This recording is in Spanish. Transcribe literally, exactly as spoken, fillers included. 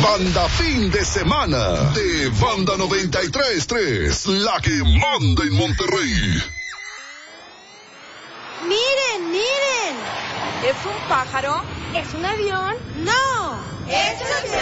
Banda fin de semana de Banda noventa y tres punto tres, la que manda en Monterrey. ¡Miren, miren! ¿Es un pájaro? ¿Es un avión? ¡No! ¡Es un